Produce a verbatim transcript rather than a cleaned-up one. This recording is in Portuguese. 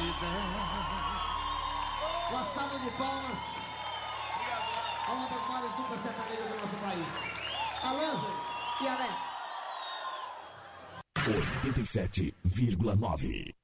Uma salva de palmas a uma das maiores duplas sertanejas do nosso país, Alan e Alex. oitenta e sete vírgula nove